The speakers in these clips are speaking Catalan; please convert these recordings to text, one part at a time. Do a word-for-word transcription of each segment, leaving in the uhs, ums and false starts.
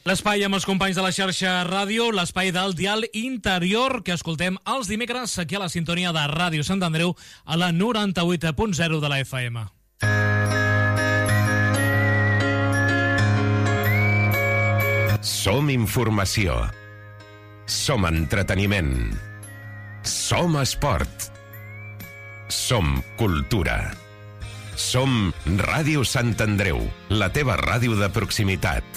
L'espai amb els companys de la xarxa ràdio, l'espai del dial interior que escoltem els dimecres aquí a la sintonia de Ràdio Sant Andreu a la noranta-vuit punt zero de la F M. Som informació. Som entreteniment. Som esport. Som cultura. Som Ràdio Sant Andreu, la teva ràdio de proximitat.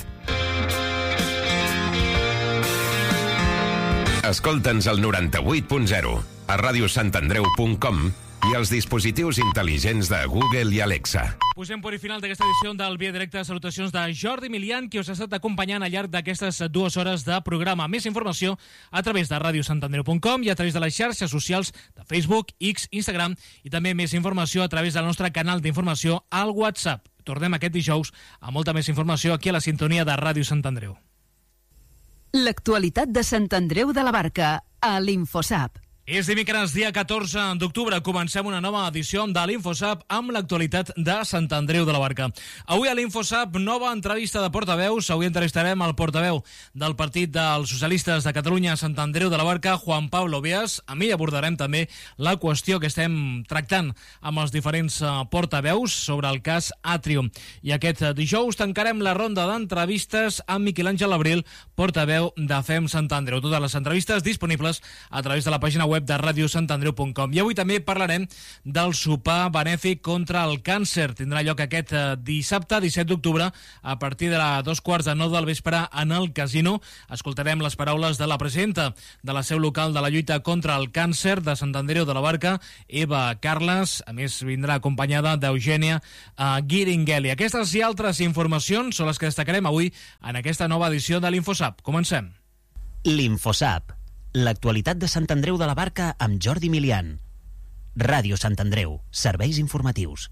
Escolta'ns al noranta-vuit punt zero, a radiosantandreu punt com i als dispositius intel·ligents de Google i Alexa. Posem punt i final d'aquesta edició del Via Directe. Salutacions de Jordi Milian, qui us ha estat acompanyant al llarg d'aquestes dues hores de programa. Més informació a través de radiosantandreu punt com i a través de les xarxes socials de Facebook, X, Instagram i també més informació a través del nostre canal d'informació al WhatsApp. Tornem aquest dijous a molta més informació aquí a la sintonia de Ràdio Sant Andreu. L'actualitat de Sant Andreu de la Barca a l'Infosap. És dimecres, dia catorze d'octubre. Comencem una nova edició de l'Infosap amb l'actualitat de Sant Andreu de la Barca. Avui a l'Infosap, nova entrevista de portaveus. Avui entrevistarem el portaveu del Partit dels Socialistes de Catalunya a Sant Andreu de la Barca, Juan Pablo Beas. Amb ell abordarem també la qüestió que estem tractant amb els diferents portaveus sobre el cas Atrium. I aquest dijous tancarem la ronda d'entrevistes amb Miquel Àngel Abril, portaveu de Fem Sant Andreu. Totes les entrevistes disponibles a través de la pàgina web de radiosantandreu punt com. I avui també parlarem del sopar benèfic contra el càncer. Tindrà lloc aquest dissabte, disset d'octubre, a partir de les dos quarts de nou del vespre en el Casino. Escoltarem les paraules de la presidenta de la seu local de la lluita contra el càncer de Sant Andreu de la Barca, Eva Carles. A més, vindrà acompanyada d'Eugènia uh, Guiringhelli. Aquestes i altres informacions són les que destacarem avui en aquesta nova edició de l'Infosap. Comencem. L'Infosap. L'actualitat de Sant Andreu de la Barca amb Jordi Milian. Ràdio Sant Andreu. Serveis informatius.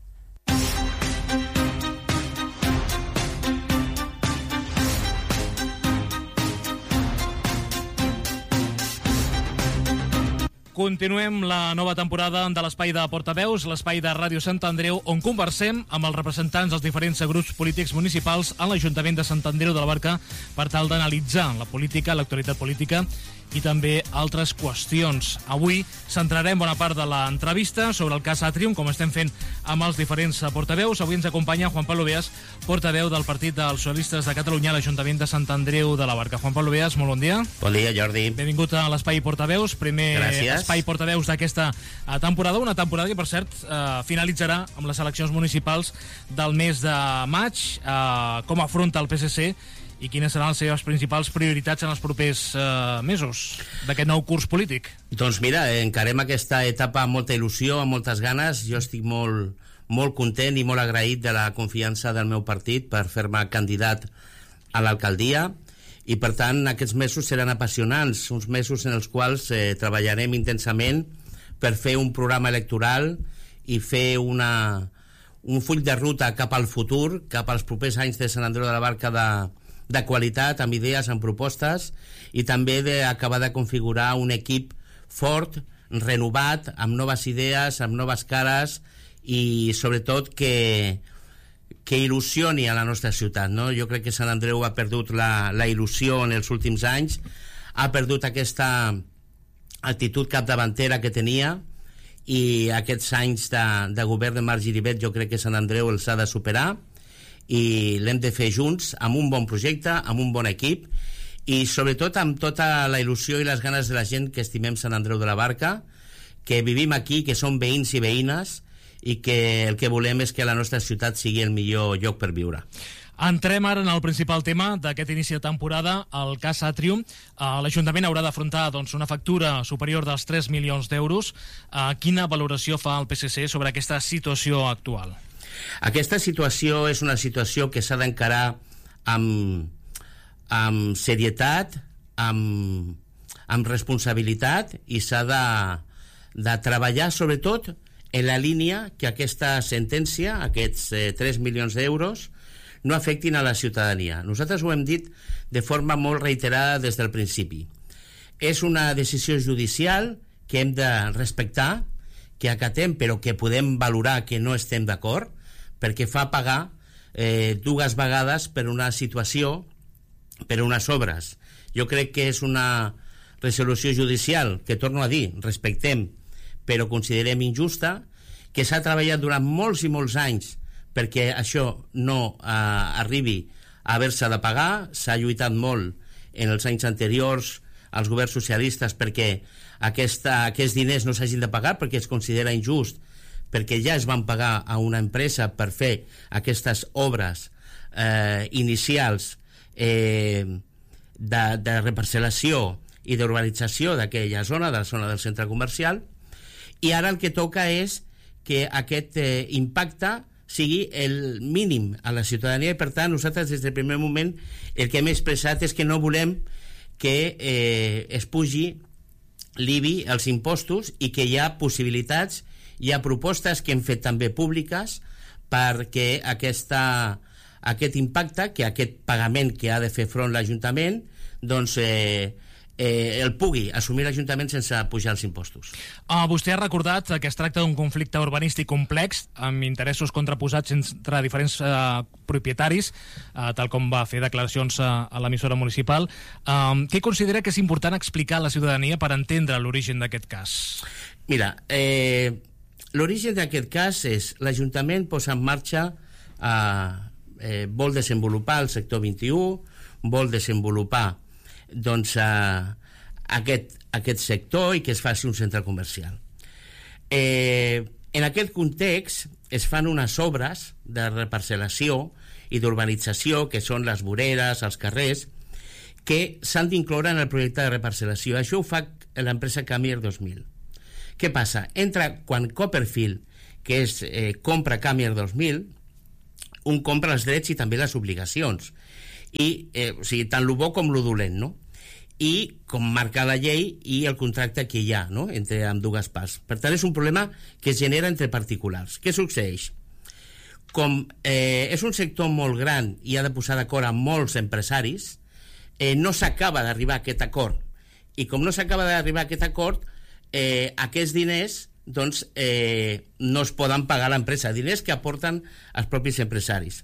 Continuem la nova temporada de l'espai de portaveus, l'espai de Ràdio Sant Andreu, on conversem amb els representants dels diferents grups polítics municipals a l'Ajuntament de Sant Andreu de la Barca per tal d'analitzar la política, l'actualitat política i també altres qüestions. Avui centrarem bona part de l'entrevista sobre el cas Atrium, com estem fent amb els diferents portaveus. Avui ens acompanya Juan Pablo Beas, portaveu del Partit dels Socialistes de Catalunya a l'Ajuntament de Sant Andreu de la Barca. Juan Pablo Beas, molt bon dia. Bon dia, Jordi. Benvingut a l'espai portaveus, primer Gràcies. Espai portaveus d'aquesta temporada, una temporada que, per cert, eh, finalitzarà amb les eleccions municipals del mes de maig. Eh, com afronta el P S C i quines seran les seves principals prioritats en els propers eh, mesos d'aquest nou curs polític? Doncs mira, encarem aquesta etapa amb molta il·lusió, amb moltes ganes. Jo estic molt, molt content i molt agraït de la confiança del meu partit per fer-me candidat a l'alcaldia i, per tant, aquests mesos seran apassionants, uns mesos en els quals eh, treballarem intensament per fer un programa electoral i fer una, un full de ruta cap al futur, cap als propers anys de Sant Andreu de la Barca de de qualitat, amb idees, amb propostes, i també d'acabar de configurar un equip fort, renovat, amb noves idees, amb noves cares, i sobretot que, que il·lusioni a la nostra ciutat, no? Jo crec que Sant Andreu ha perdut la, la il·lusió en els últims anys, ha perdut aquesta actitud capdavantera que tenia, i aquests anys de, de govern de Marc Giribet jo crec que Sant Andreu els ha de superar, i l'hem de fer junts, amb un bon projecte, amb un bon equip, i sobretot amb tota la il·lusió i les ganes de la gent que estimem Sant Andreu de la Barca, que vivim aquí, que som veïns i veïnes, i que el que volem és que la nostra ciutat sigui el millor lloc per viure. Entrem ara en el principal tema d'aquest inici de temporada, el cas Atrium. Uh, L'Ajuntament haurà d'afrontar doncs, una factura superior dels tres milions d'euros. Uh, quina valoració fa el P S C sobre aquesta situació actual? Aquesta situació és una situació que s'ha d'encarar amb, amb serietat, amb, amb responsabilitat, i s'ha de, de treballar sobretot en la línia que aquesta sentència, aquests eh, tres milions d'euros, no afectin a la ciutadania. Nosaltres ho hem dit de forma molt reiterada des del principi. És una decisió judicial que hem de respectar, que acatem, però que podem valorar que no estem d'acord, perquè fa pagar eh, dues vegades per una situació per unes obres. Jo crec que és una resolució judicial que, torno a dir, respectem, però considerem injusta, que s'ha treballat durant molts i molts anys perquè això no eh, arribi a haver-se de pagar. S'ha lluitat molt en els anys anteriors als governs socialistes perquè aquesta, aquests diners no s'hagin de pagar, perquè es considera injust, perquè ja es van pagar a una empresa per fer aquestes obres eh, inicials eh, de, de reparcel·lació i d'urbanització d'aquella zona, de la zona del centre comercial, i ara el que toca és que aquest eh, impacte sigui el mínim a la ciutadania, i per tant nosaltres des del primer moment el que hem expressat és que no volem que eh, es pugi l'I B I, els impostos, i que hi ha possibilitats, hi ha propostes que hem fet també públiques perquè aquesta, aquest impacte, que aquest pagament que ha de fer front l'Ajuntament, doncs eh, eh, el pugui assumir l'Ajuntament sense pujar els impostos. Uh, vostè ha recordat que es tracta d'un conflicte urbanístic complex amb interessos contraposats entre diferents uh, propietaris, uh, tal com va fer declaracions uh, a l'emissora municipal. Um, què considera que és important explicar a la ciutadania per entendre l'origen d'aquest cas? Mira, eh, l'origen d'aquest cas és l'Ajuntament posa en marxa, eh, eh, vol desenvolupar el sector vint-i-u, vol desenvolupar doncs eh, aquest, aquest sector i que es faci un centre comercial. Eh, en aquest context es fan unes obres de reparcel·lació i d'urbanització, que són les voreres, els carrers, que s'han d'incloure en el projecte de reparcel·lació. Això ho fa l'empresa Camier dos mil. Què passa? Entra quan Copperfield, que és eh, compra Camier dos mil, un compra els drets i també les obligacions, i eh, o sigui, tant lo bo com lo dolent, no? I com marca la llei i el contracte que hi ha, no?, entre ambdues parts. Per tant, és un problema que es genera entre particulars. Què succeeix? Com eh, és un sector molt gran i ha de posar d'acord amb molts empresaris, eh, no s'acaba d'arribar a aquest acord. I com no s'acaba d'arribar a aquest acord, eh, aquests diners doncs, eh, no es poden pagar a l'empresa, diners que aporten els propis empresaris.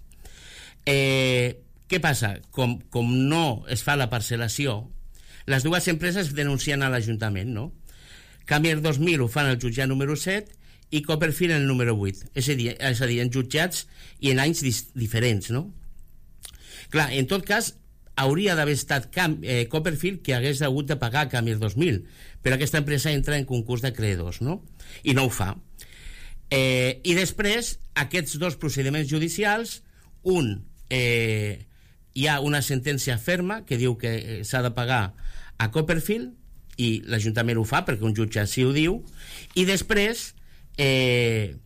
Eh, què passa? Com, com no es fa la parcel·lació, les dues empreses denuncien a l'Ajuntament, no? Camier dos mil ho fan al jutjat número set i Copperfield en el número vuit. És a dir, és a dir en jutjats i en anys diferents, no? Clar, en tot cas, hauria d'haver estat Cam, eh, Copperfield que hagués hagut de pagar Camier dos mil, però aquesta empresa entra en concurs d'acreedors, no? I no ho fa. Eh, I després, aquests dos procediments judicials, un, eh, hi ha una sentència ferma que diu que s'ha de pagar a Copperfield, i l'Ajuntament ho fa perquè un jutge sí ho diu, i després eh,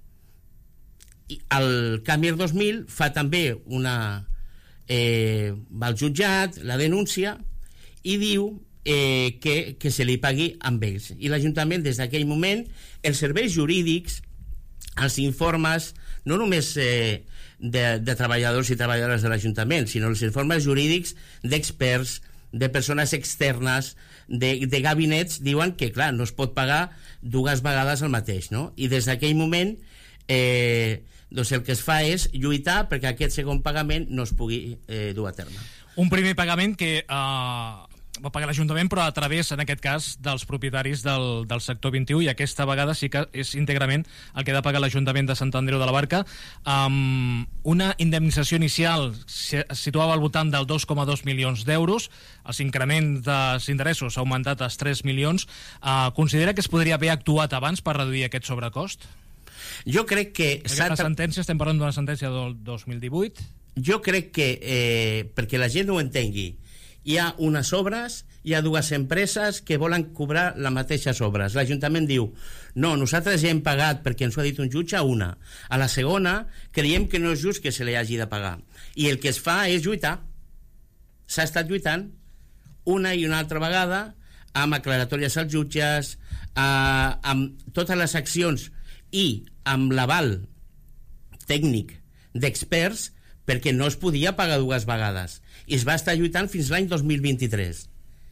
el Camier dos mil fa també una eh, va al jutjat, la denúncia, i diu eh, que, que se li pagui amb ells, i l'Ajuntament des d'aquell moment els serveis jurídics, els informes no només eh, de, de treballadors i treballadores de l'Ajuntament, sinó els informes jurídics d'experts, de persones externes, de, de gabinets, diuen que, clar, no es pot pagar dues vegades el mateix, no? I des d'aquell moment eh, doncs el que es fa és lluitar perquè aquest segon pagament no es pugui eh, dur a terme. Un primer pagament que eh, va pagar l'Ajuntament, però a través, en aquest cas, dels propietaris del, del sector vint-i-u, i aquesta vegada sí que és íntegrament el que ha de pagar l'Ajuntament de Sant Andreu de la Barca, amb una indemnització inicial es situava al voltant del dos coma dos milions d'euros, els increments dels interessos ha augmentat als tres milions. Eh, considera que es podria haver actuat abans per reduir aquest sobrecost? Jo crec que... La sentència, estem parlant d'una sentència del dos mil divuit. Jo crec que, eh, perquè la gent ho entengui, hi ha unes obres, hi ha dues empreses que volen cobrar les mateixes obres. L'Ajuntament diu, no, nosaltres ja hem pagat perquè ens ho ha dit un jutge a una. A la segona, creiem que no és just que se li hagi de pagar. I el que es fa és lluitar. S'ha estat lluitant una i una altra vegada amb aclaratòries als jutges, eh, amb totes les accions i amb l'aval tècnic d'experts, perquè no es podia pagar dues vegades, i es va estar lluitant fins l'any dos mil vint-i-tres.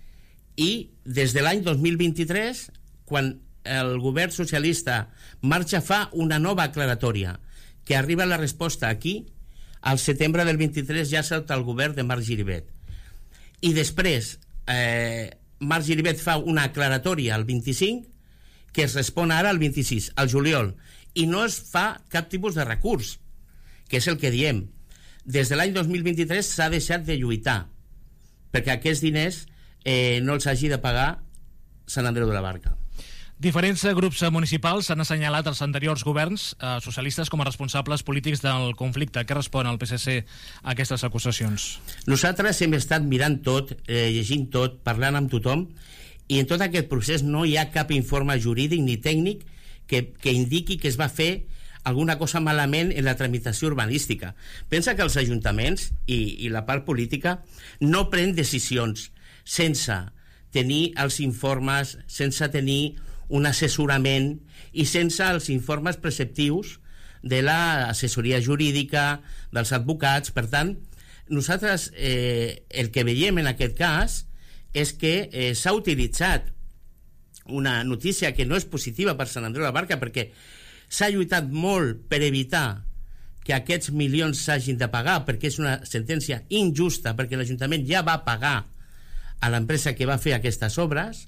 I des de l'any dos mil vint-i-tres, quan el govern socialista marxa, fa una nova aclaratòria, que arriba la resposta aquí, al setembre del vint-i-tres, ja sota el govern de Marc Giribet. i després eh, Marc Giribet fa una aclaratòria al vint-i-cinc que es respon ara al vint-i-sis, al juliol, i no es fa cap tipus de recurs, que és el que diem. Des de l'any dos mil vint-i-tres s'ha deixat de lluitar perquè aquests diners eh, no els hagi de pagar Sant Andreu de la Barca. Diferents grups municipals han assenyalat els anteriors governs eh, socialistes com a responsables polítics del conflicte. Què respon el P S C a aquestes acusacions? Nosaltres hem estat mirant tot, eh, llegint tot, parlant amb tothom, i en tot aquest procés no hi ha cap informe jurídic ni tècnic que, que indiqui que es va fer alguna cosa malament en la tramitació urbanística. Pensa que els ajuntaments i, i la part política no pren decisions sense tenir els informes, sense tenir un assessorament i sense els informes preceptius de l'assessoria jurídica, dels advocats. Per tant, nosaltres eh, el que veiem en aquest cas és que eh, s'ha utilitzat una notícia que no és positiva per Sant Andreu de la Barca, perquè s'ha lluitat molt per evitar que aquests milions s'hagin de pagar, perquè és una sentència injusta, perquè l'Ajuntament ja va pagar a l'empresa que va fer aquestes obres,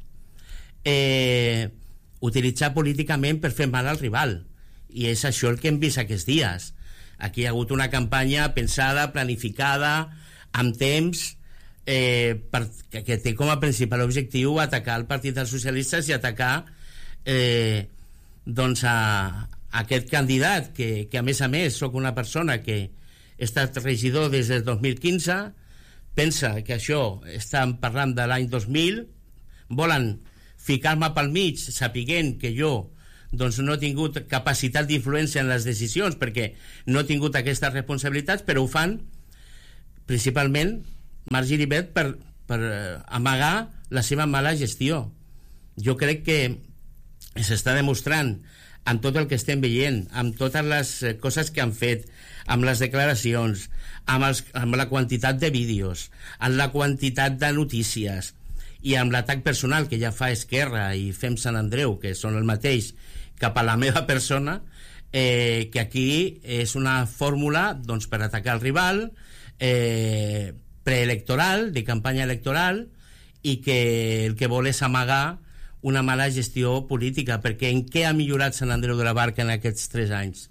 eh, utilitzar políticament per fer mal al rival. I és això el que hem vist aquests dies. Aquí hi ha hagut una campanya pensada, planificada, amb temps, eh, per, que, que té com a principal objectiu atacar el Partit dels Socialistes i atacar eh, doncs a, a aquest candidat que, que a més a més soc una persona que he estat regidor des del dos mil quinze. Pensa que això estan parlant de l'any dos mil, volen ficar-me pel mig sapiguent que jo doncs no he tingut capacitat d'influència en les decisions perquè no he tingut aquestes responsabilitats, però ho fan principalment Marc Giribet per, per amagar la seva mala gestió. Jo crec que s'està demostrant amb tot el que estem veient, amb totes les coses que han fet, amb les declaracions, amb, els, amb la quantitat de vídeos, amb la quantitat de notícies i amb l'atac personal que ja fa Esquerra i Fem Sant Andreu, que són el mateix, cap a la meva persona, eh, que aquí és una fórmula doncs, per atacar el rival, eh, preelectoral, de campanya electoral, i que el que vol és amagar una mala gestió política, perquè en què ha millorat Sant Andreu de la Barca en aquests tres anys?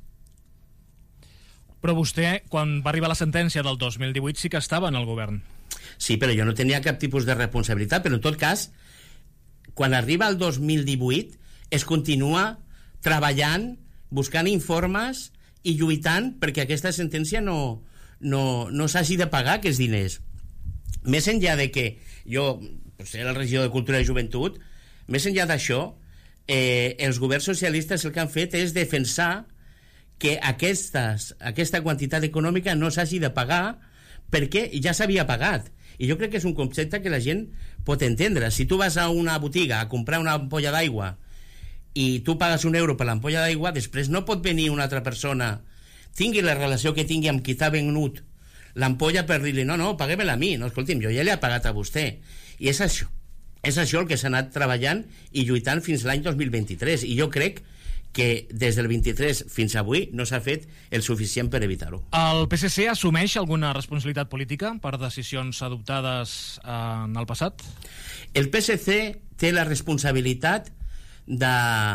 Però vostè, quan va arribar la sentència del dos mil divuit, sí que estava en el govern. Sí, però jo no tenia cap tipus de responsabilitat, però en tot cas, quan arriba el dos mil divuit, es continua treballant, buscant informes i lluitant perquè aquesta sentència no, no, no s'hagi de pagar aquests diners. Més enllà de que jo pues, era el regidor de Cultura i Joventut, més enllà d'això, eh, els governs socialistes el que han fet és defensar que aquestes, aquesta quantitat econòmica no s'hagi de pagar perquè ja s'havia pagat. I jo crec que és un concepte que la gent pot entendre. Si tu vas a una botiga a comprar una ampolla d'aigua i tu pagues un euro per l'ampolla d'aigua, després no pot venir una altra persona, tingui la relació que tingui amb qui t'ha venut l'ampolla, per dir-li, no, no, paguem-la a mi. No, escolti'm, jo ja l'he pagat a vostè. I és això. És això el que s'ha anat treballant i lluitant fins l'any dos mil vint-i-tres. I jo crec que des del vint-i-tres fins avui no s'ha fet el suficient per evitar-ho. El P S C assumeix alguna responsabilitat política per decisions adoptades en el passat? El P S C té la responsabilitat de...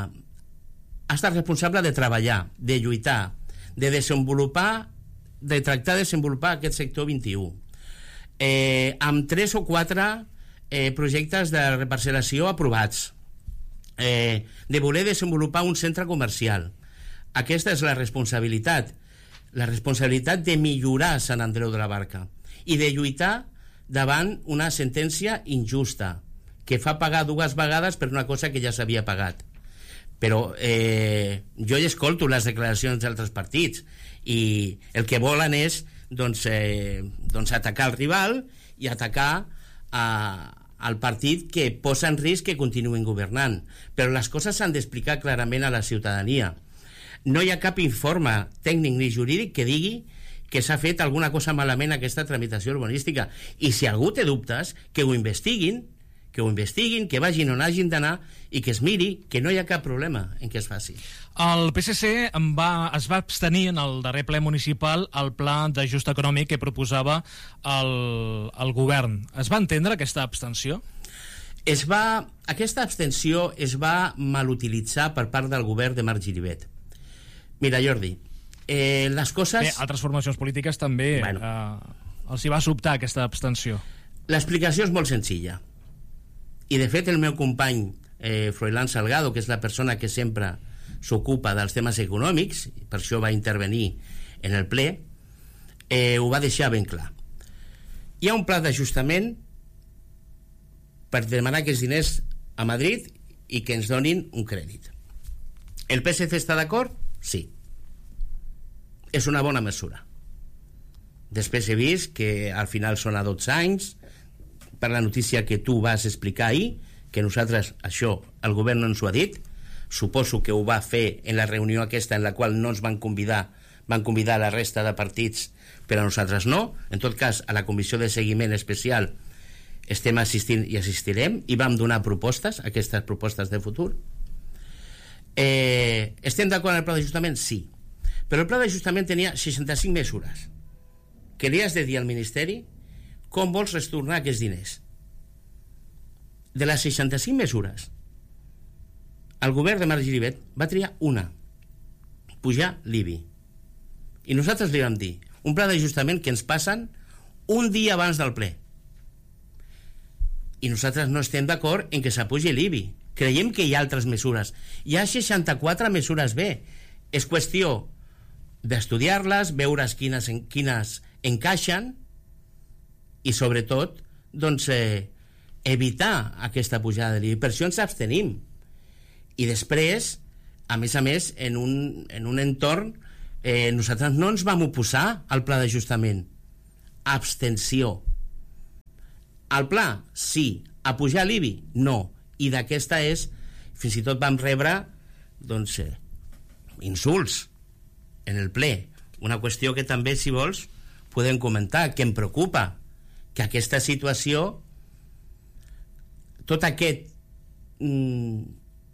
ha estat responsable de treballar, de lluitar, de desenvolupar, de tractar de desenvolupar aquest sector vint-i-u. Eh, amb tres o quatre eh, projectes de reparcel·lació aprovats, eh, de voler desenvolupar un centre comercial. Aquesta és la responsabilitat, la responsabilitat de millorar Sant Andreu de la Barca i de lluitar davant una sentència injusta que fa pagar dues vegades per una cosa que ja s'havia pagat. Però eh, jo hi escolto les declaracions d'altres partits i el que volen és doncs, eh, doncs atacar el rival i atacar a, al partit que posa en risc que continuïn governant. Però les coses s'han d'explicar clarament a la ciutadania. No hi ha cap informe tècnic ni jurídic que digui que s'ha fet alguna cosa malament en aquesta tramitació urbanística. I si algú té dubtes, que ho investiguin, que ho investiguin, que vagin on hagin d'anar i que es miri, que no hi ha cap problema en què es faci. El P S C va, es va abstenir en el darrer ple municipal al pla d'ajust econòmic que proposava el, el govern. Es va entendre aquesta abstenció? Es va, aquesta abstenció es va malutilitzar per part del govern de Marc Giribet. Mira, Jordi, eh, les coses... Bé, altres formacions polítiques també bueno. eh, els hi va sobtar aquesta abstenció. L'explicació és molt senzilla. I, de fet, el meu company eh, Froilán Salgado, que és la persona que sempre s'ocupa dels temes econòmics, per això va intervenir en el ple, eh, ho va deixar ben clar. Hi ha un pla d'ajustament per demanar aquests diners a Madrid i que ens donin un crèdit. El P S C està d'acord? Sí. És una bona mesura. Després he vist que al final són a dotze anys, per la notícia que tu vas explicar ahir, que nosaltres, això, el govern no ens ho ha dit, suposo que ho va fer en la reunió aquesta en la qual no ens van convidar, van convidar la resta de partits, però a nosaltres no. En tot cas, a la comissió de seguiment especial estem assistint i assistirem, i vam donar propostes, aquestes propostes de futur. Eh, estem d'acord amb el pla d'ajustament? Sí. Però el pla d'ajustament tenia seixanta-cinc mesures que li has de dir al Ministeri com vols retornar aquests diners. De les seixanta-cinc mesures, el govern de Marc Giribet va triar una, pujar l'I B I. I nosaltres li vam dir, un pla d'ajustament que ens passen un dia abans del ple. I nosaltres no estem d'acord en que s'apugi l'I B I. Creiem que hi ha altres mesures. Hi ha seixanta-quatre mesures B. És qüestió d'estudiar-les, veure quines, quines encaixen, i sobretot doncs, eh, evitar aquesta pujada de l'I B I. Per això ens abstenim. I després, a més a més, en un, en un entorn, eh, nosaltres no ens vam oposar al pla d'ajustament. Abstenció. Al pla, sí. A pujar l'I B I, no. I d'aquesta és, fins i tot vam rebre doncs, eh, insults en el ple. Una qüestió que també, si vols, podem comentar, que em preocupa, que aquesta situació, tot aquest mm,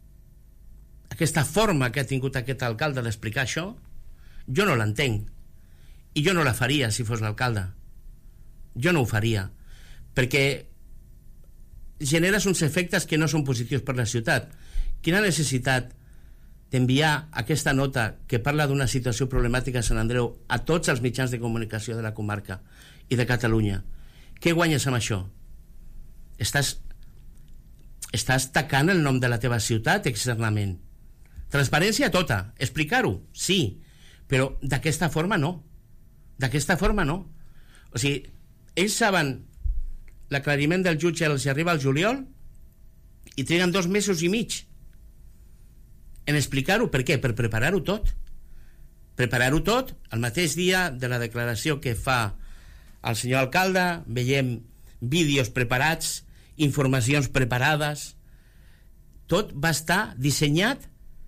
aquesta forma que ha tingut aquest alcalde d'explicar això, jo no l'entenc, i jo no la faria si fos l'alcalde. Jo no ho faria, perquè generes uns efectes que no són positius per la ciutat. Quina necessitat d'enviar aquesta nota que parla d'una situació problemàtica a Sant Andreu a tots els mitjans de comunicació de la comarca i de Catalunya? Què guanyes amb això? Estàs, estàs tacant el nom de la teva ciutat externament. Transparència tota, explicar-ho, sí, però d'aquesta forma no. D'aquesta forma no. O sigui, ells saben l'aclariment del jutge els arriba al juliol i triguen dos mesos i mig en explicar-ho. Per què? Per preparar-ho tot. Preparar-ho tot el mateix dia de la declaració que fa el senyor alcalde, veiem vídeos preparats, informacions preparades, tot va estar dissenyat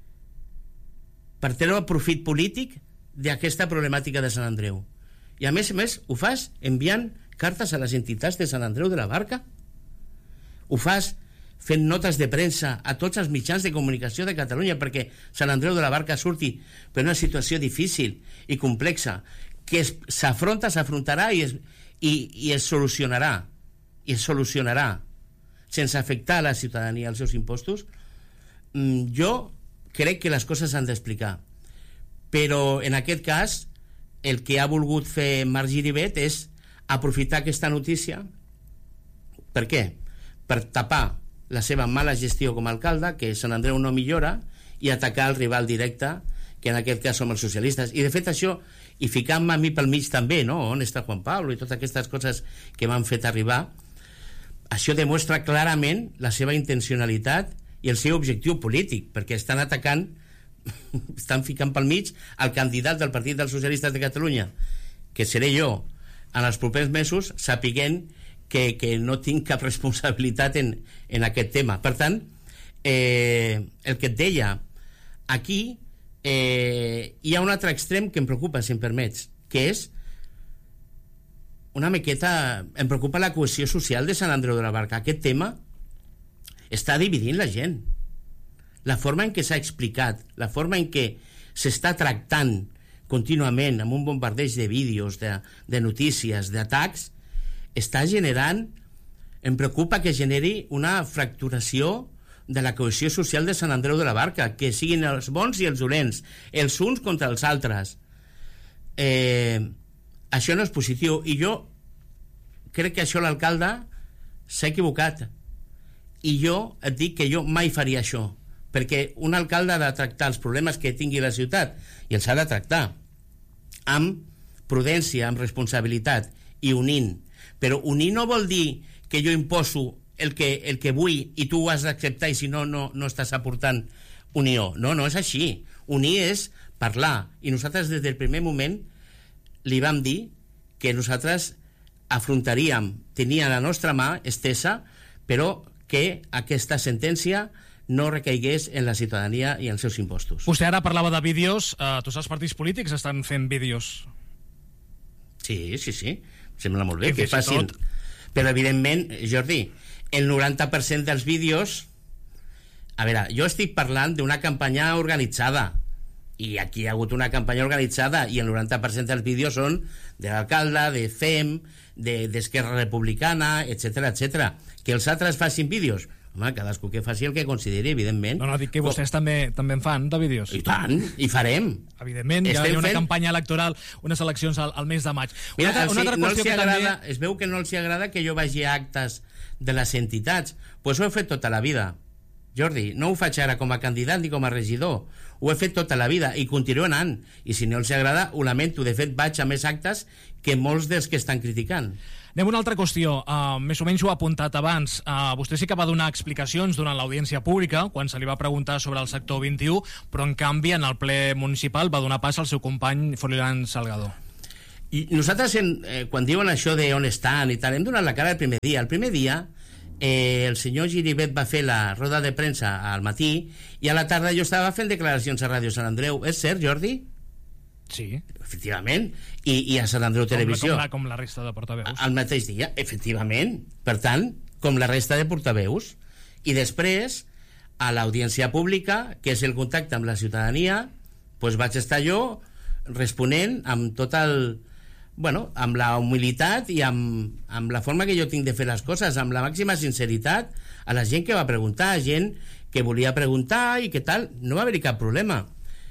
per treure profit polític d'aquesta problemàtica de Sant Andreu. I a més a més ho fas enviant cartes a les entitats de Sant Andreu de la Barca, ho fas fent notes de premsa a tots els mitjans de comunicació de Catalunya perquè Sant Andreu de la Barca surti per una situació difícil i complexa, que s'afronta, s'afrontarà i, es, i, i es solucionarà i es solucionarà sense afectar a la ciutadania els seus impostos. mm, jo crec que les coses s'han d'explicar, però en aquest cas el que ha volgut fer Marc Giribet és aprofitar aquesta notícia. Per què? Per tapar la seva mala gestió com a alcalde, que Sant Andreu no millora, i atacar el rival directe, que en aquest cas som els socialistes. I de fet això, i ficant-me a mi pel mig també, no? On està Juan Pablo i totes aquestes coses que m'han fet arribar, això demostra clarament la seva intencionalitat i el seu objectiu polític, perquè estan atacant, estan ficant pel mig el candidat del Partit dels Socialistes de Catalunya, que seré jo en els propers mesos, sapiguent que, que no tinc cap responsabilitat en, en aquest tema. Per tant, eh, el que et deia, aquí eh, hi ha un altre extrem que em preocupa, si em permets, que és una miqueta, em preocupa la cohesió social de Sant Andreu de la Barca. Aquest tema està dividint la gent. La forma en què s'ha explicat, la forma en què s'està tractant contínuament amb un bombardeig de vídeos, de, de notícies, d'atacs, està generant, em preocupa que generi una fracturació de la cohesió social de Sant Andreu de la Barca, que siguin els bons i els dolents, els uns contra els altres. Eh, això no és positiu, i jo crec que això l'alcalde s'ha equivocat, i jo et dic que jo mai faria això, perquè un alcalde ha de tractar els problemes que tingui la ciutat, i els ha de tractar amb prudència, amb responsabilitat i unint. Però unir no vol dir que jo imposo el que, el que vull i tu ho has d'acceptar i si no, no, no estàs aportant unió. No, no és així. Unir és parlar, i nosaltres des del primer moment li vam dir que nosaltres afrontaríem, tenia la nostra mà estesa, però que aquesta sentència no recaigués en la ciutadania i els seus impostos. Vostè ara parlava de vídeos. Uh, tots els partits polítics estan fent vídeos. Sí, sí, sí. Sembla molt bé que facin. Però, evidentment, Jordi, el noranta per cent dels vídeos... A veure, jo estic parlant d'una campanya organitzada, i aquí hi ha hagut una campanya organitzada, i el noranta per cent dels vídeos són de l'alcalde, de C E M, d'Esquerra Republicana, etcètera, etcètera. Que els altres facin vídeos... Home, cadascú que faci el que consideri, evidentment. No, no, dic que vostès Com... també també en fan, de vídeos. I tant, i farem. Evidentment, hi ha, hi ha una fent... campanya electoral, unes eleccions al, al mes de maig. Mira, una, una altra no qüestió que agrada, també... Es veu que no els agrada que jo vagi a actes de les entitats. Doncs pues ho he fet tota la vida, Jordi. No ho faig ara com a candidat ni com a regidor. Ho he fet tota la vida i continuo anant. I si no els agrada, ho lamento. De fet, vaig a més actes que molts dels que estan criticant. Anem a una altra qüestió, uh, més o menys ho ha apuntat abans. Uh, vostè sí que va donar explicacions durant l'audiència pública, quan se li va preguntar sobre el sector vint-i-u, però en canvi en el ple municipal va donar pas al seu company Froilán Salgado. I nosaltres, en, eh, quan diuen això de on estan i tal, hem donat la cara el primer dia. El primer dia eh, el senyor Giribet va fer la roda de premsa al matí i a la tarda jo estava fent declaracions a Ràdio Sant Andreu. És cert, Jordi? Sí. Efectivament. I, i a Sant Andreu Televisió. Com la, com la resta de portaveus. Al mateix dia, efectivament. Per tant, com la resta de portaveus. I després, a l'audiència pública, que és el contacte amb la ciutadania, doncs vaig estar jo responent amb tot el... Bueno, amb la humilitat i amb, amb la forma que jo tinc de fer les coses, amb la màxima sinceritat a la gent que va preguntar, gent que volia preguntar i que tal. No va haver-hi cap problema.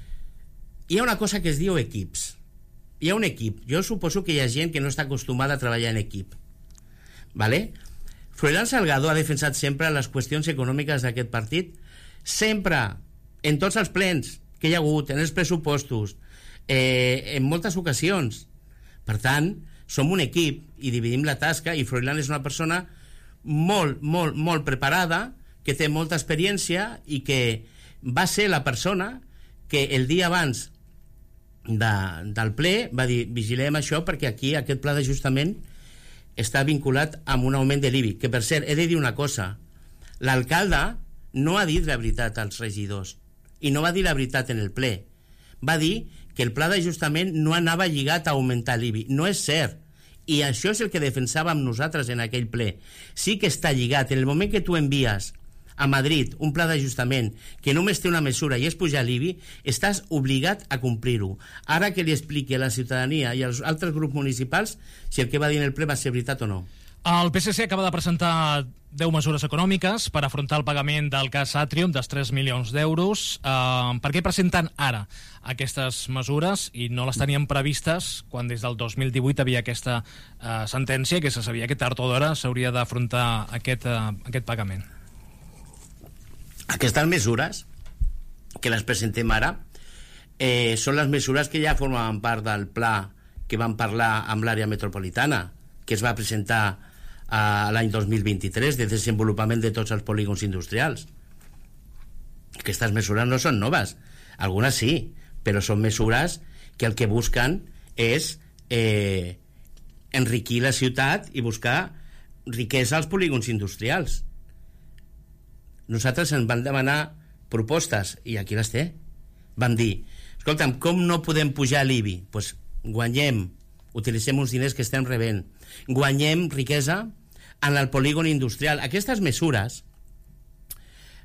Hi ha una cosa que es diu equips. Hi ha un equip. Jo suposo que hi ha gent que no està acostumada a treballar en equip. ¿Vale? Froilán Salgado ha defensat sempre les qüestions econòmiques d'aquest partit, sempre, en tots els plens que hi ha hagut, en els pressupostos, eh, en moltes ocasions. Per tant, som un equip i dividim la tasca, i Froilán és una persona molt, molt, molt preparada, que té molta experiència i que va ser la persona que el dia abans de, del ple va dir vigilem això perquè aquí aquest pla d'ajustament està vinculat amb un augment de l'I B I, que per cert he de dir una cosa, l'alcalde no ha dit la veritat als regidors i no va dir la veritat en el ple, va dir que el pla d'ajustament no anava lligat a augmentar l'I B I. No és cert, i això és el que defensàvem nosaltres en aquell ple. Sí que està lligat. En el moment que tu envies a Madrid un pla d'ajustament que només té una mesura i és pujar l'I B I, estàs obligat a complir-ho. Ara que li expliqui a la ciutadania i als altres grups municipals si el que va dir en el ple va ser veritat o no. El P S C acaba de presentar deu mesures econòmiques per afrontar el pagament del cas Atrium dels tres milions d'euros. Uh, per què presenten ara aquestes mesures i no les tenien previstes quan des del dos mil divuit havia aquesta uh, sentència que se sabia que tard o d'hora s'hauria d'afrontar aquest, uh, aquest pagament? Aquestes mesures, que les presentem ara, eh, són les mesures que ja formaven part del pla que vam parlar amb l'àrea metropolitana, que es va presentar a l'any dos mil vint-i-tres, de desenvolupament de tots els polígons industrials. Aquestes mesures no són noves, algunes sí, però són mesures que el que busquen és eh, enriquir la ciutat i buscar riquesa als polígons industrials. Nosaltres ens van demanar propostes i aquí les té. Vam dir, escolta'm, com no podem pujar l'I B I? Doncs pues guanyem, utilitzem uns diners que estem rebent, guanyem riquesa en el polígon industrial. Aquestes mesures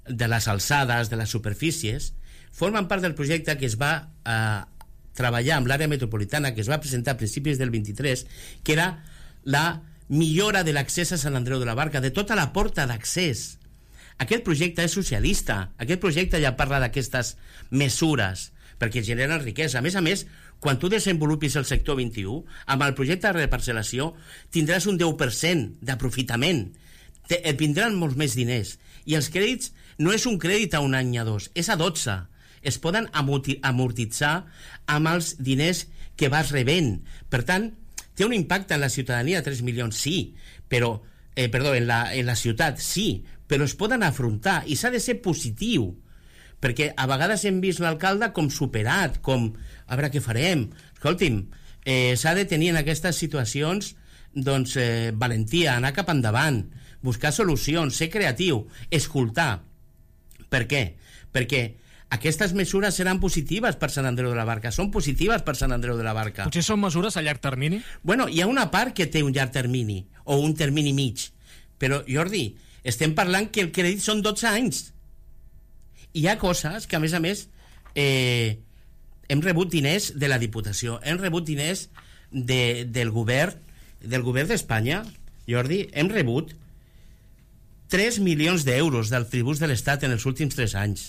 de les alçades, de les superfícies, formen part del projecte que es va eh, treballar amb l'àrea metropolitana, que es va presentar a principis del vint-i-tres, que era la millora de l'accés a Sant Andreu de la Barca, de tota la porta d'accés. Aquest projecte és socialista, aquest projecte ja parla d'aquestes mesures, perquè generen riquesa. A més a més, quan tu desenvolupis el sector vint-i-u, amb el projecte de reparcel·lació tindràs un deu per cent d'aprofitament, Te, et vindran molts més diners, i els crèdits no és un crèdit a un any a dos, és a dotze. Es poden amortitzar amb els diners que vas rebent. Per tant, té un impacte en la ciutadania, tres milions, sí, però, eh, perdó, en la, en la ciutat, sí, però es poden afrontar, i s'ha de ser positiu, perquè a vegades hem vist l'alcalde com superat, com, a veure què farem. Escolti'm, eh, s'ha de tenir en aquestes situacions, doncs, eh, valentia, anar cap endavant, buscar solucions, ser creatiu, escoltar. Per què? Perquè aquestes mesures seran positives per Sant Andreu de la Barca, són positives per Sant Andreu de la Barca. Potser són mesures a llarg termini? Bueno, hi ha una part que té un llarg termini, o un termini mig, però, Jordi, estem parlant que el crèdit són dotze anys. Hi ha coses que, a més a més, eh, hem rebut diners de la Diputació, hem rebut diners de, del govern del govern d'Espanya, Jordi, hem rebut tres milions d'euros dels tributs de l'Estat en els últims tres anys.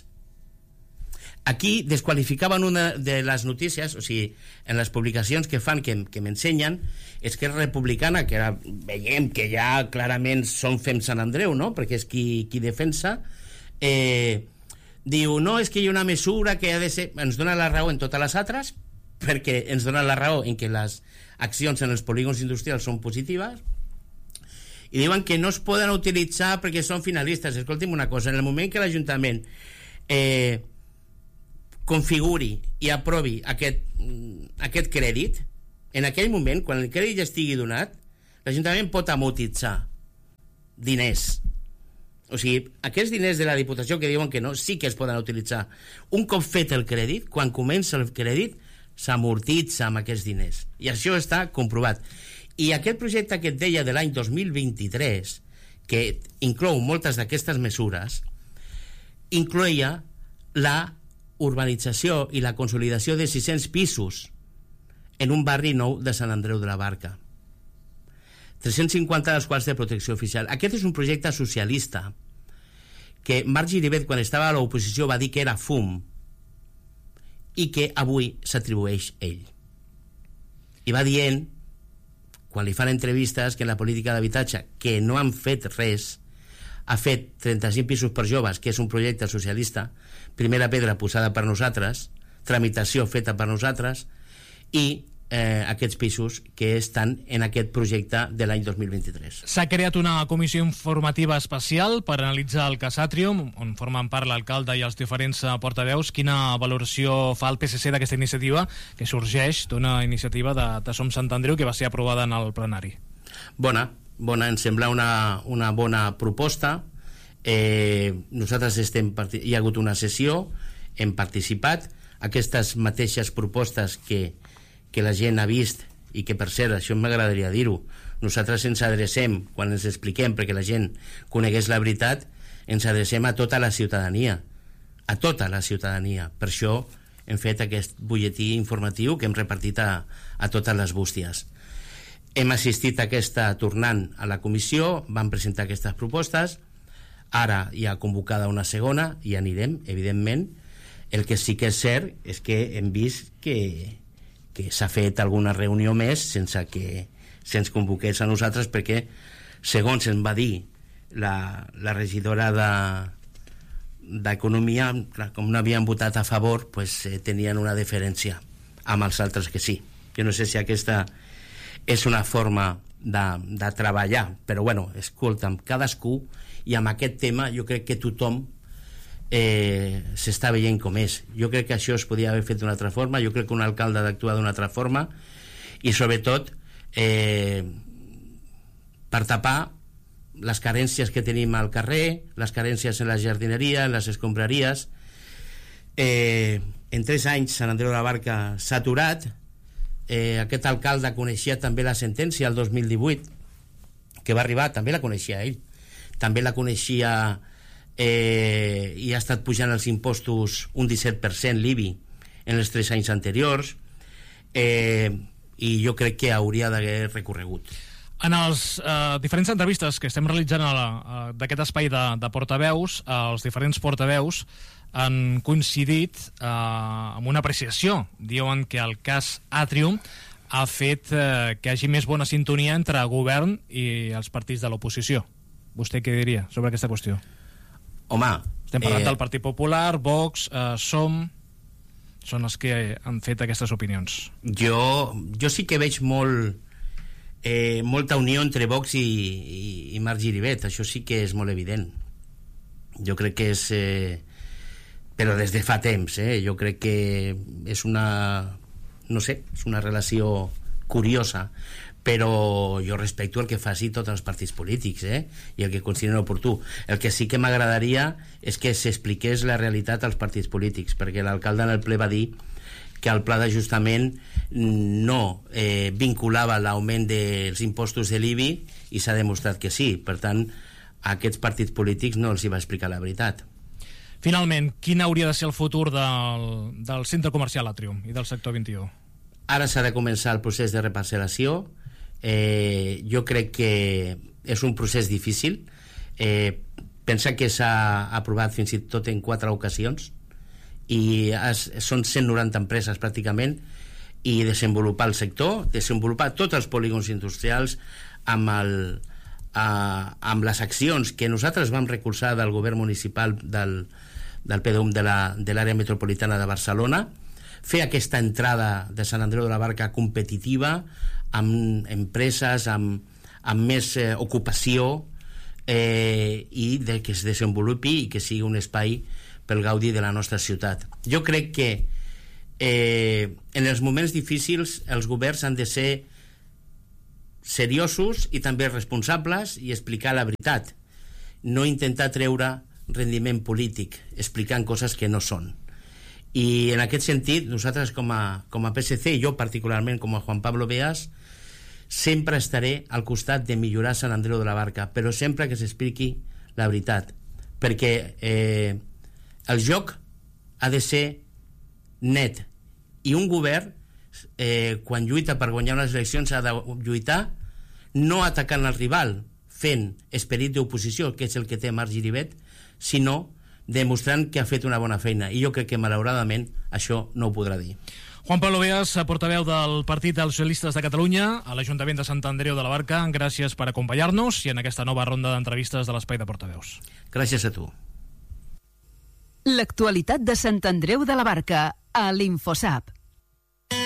Aquí desqualificaven una de les notícies, o sigui, en les publicacions que fan, que, que m'ensenyen, és que és republicana, que ara veiem que ja clarament són Fem Sant Andreu, no?, perquè és qui, qui defensa, eh, diu, no, és que hi ha una mesura que ha de ser... Ens dona la raó en totes les altres, perquè ens dona la raó en que les accions en els polígons industrials són positives, i diuen que no es poden utilitzar perquè són finalistes. Escolti'm una cosa, en el moment que l'Ajuntament eh, configuri i aprovi aquest, aquest crèdit, en aquell moment, quan el crèdit ja estigui donat, l'Ajuntament pot amortitzar diners. O sigui, aquests diners de la Diputació que diuen que no, sí que es poden utilitzar. Un cop fet el crèdit, quan comença el crèdit, s'amortitza amb aquests diners. I això està comprovat. I aquest projecte que et deia de l'any dos mil vint-i-tres, que inclou moltes d'aquestes mesures, incloïa la urbanització i la consolidació de sis-cents pisos en un barri nou de Sant Andreu de la Barca. tres-cents cinquanta dels quals de protecció oficial. Aquest és un projecte socialista que Marc Giribet, quan estava a l'oposició, va dir que era fum i que avui s'atribueix ell. I va dient, quan li fan entrevistes, que en la política d'habitatge, que no han fet res, ha fet trenta-cinc pisos per joves, que és un projecte socialista, primera pedra posada per nosaltres, tramitació feta per nosaltres, i eh, aquests pisos que estan en aquest projecte de l'any dos mil vint-i-tres. S'ha creat una comissió informativa especial per analitzar el cas Atrium, on formen part l'alcalde i els diferents portaveus. Quina valoració fa el P S C d'aquesta iniciativa, que sorgeix d'una iniciativa de, de Som Sant Andreu que va ser aprovada en el plenari? Bona, bona, ens sembla una, una bona proposta. Eh, nosaltres estem part... hi ha hagut una sessió, hem participat. Aquestes mateixes propostes que que la gent ha vist, i que per cert, això m'agradaria dir-ho, nosaltres ens adrecem, quan ens expliquem perquè la gent conegués la veritat, ens adrecem a tota la ciutadania, a tota la ciutadania. Per això hem fet aquest butlletí informatiu que hem repartit a, a totes les bústies. Hem assistit a aquesta tornant a la comissió, van presentar aquestes propostes, ara hi ha convocada una segona i anirem, evidentment. El que sí que és cert és que hem vist que que s'ha fet alguna reunió més sense que se'ns convoqués a nosaltres, perquè, segons ens va dir la, la regidora d'Economia, de, com no havien votat a favor, pues, eh, tenien una deferència amb els altres que sí. Jo no sé si aquesta és una forma de, de treballar, però bueno, escolta'm, cadascú, i amb aquest tema jo crec que tothom Eh, s'està veient com és. Jo crec que això es podia haver fet d'una altra forma, jo crec que un alcalde ha d'actuar d'una altra forma, i sobretot eh, per tapar les carències que tenim al carrer, les carències en la jardineria, en les escombraries. Eh, en tres anys Sant Andreu de la Barca s'ha aturat. Eh, aquest alcalde coneixia també la sentència el dos mil divuit que va arribar, també la coneixia ell, també la coneixia eh, i ha estat pujant els impostos un disset per cent l'I B I en els tres anys anteriors, eh, i jo crec que hauria d'haver recorregut. En els eh, diferents entrevistes que estem realitzant d'aquest espai de, de portaveus, eh, els diferents portaveus han coincidit eh, amb una apreciació. Diuen que el cas Atrium ha fet eh, que hi hagi més bona sintonia entre govern i els partits de l'oposició. Vostè què diria sobre aquesta qüestió? Home... Estem parlant eh... del Partit Popular, Vox, eh, Som... Són els que han fet aquestes opinions. Jo, jo sí que veig molt... Eh, molta unió entre Vox i, i, i Marc Giribet. Això sí que és molt evident. Jo crec que és eh, però des de fa temps, eh? Jo crec que és una, no sé, és una relació curiosa, però jo respecto el que faci tots els partits polítics, eh? I el que consideren oportú. El que sí que m'agradaria és que s'expliqués la realitat als partits polítics, perquè l'alcalde en el ple va dir que el pla d'ajustament no eh, vinculava l'augment dels impostos de l'I B I i s'ha demostrat que sí. Per tant, a aquests partits polítics no els hi va explicar la veritat. Finalment, quin hauria de ser el futur del, del centre comercial Atrium i del sector vint-i-u? Ara s'ha de començar el procés de reparcel·lació. Eh, jo crec que és un procés difícil. Eh, pensa que s'ha aprovat fins i tot en quatre ocasions i es, són cent noranta empreses pràcticament, i desenvolupar el sector, desenvolupar tots els polígons industrials amb, el, a, amb les accions que nosaltres vam recolzar del govern municipal del, del P D U M de l'àrea metropolitana de Barcelona, fer aquesta entrada de Sant Andreu de la Barca competitiva, amb empreses, amb, amb més eh, ocupació, eh, i de que es desenvolupi i que sigui un espai pel gaudi de la nostra ciutat. Jo crec que eh, en els moments difícils els governs han de ser seriosos i també responsables i explicar la veritat, no intentar treure rendiment polític explicant coses que no són. I en aquest sentit nosaltres com a, com a P S C, i jo particularment com a Juan Pablo Beas, sempre estaré al costat de millorar Sant Andreu de la Barca, però sempre que s'expliqui la veritat, perquè eh, el joc ha de ser net, i un govern eh, quan lluita per guanyar unes eleccions ha de lluitar no atacant el rival, fent esperit d'oposició, que és el que té Marc Giribet, sinó demostrant que ha fet una bona feina, i jo crec que malauradament això no ho podrà dir. Juan Pablo Beas, portaveu del Partit dels Socialistes de Catalunya a l'Ajuntament de Sant Andreu de la Barca, gràcies per acompanyar-nos i en aquesta nova ronda d'entrevistes de l'Espai de Portaveus. Gràcies a tu. L'actualitat de Sant Andreu de la Barca a l'InfoSap.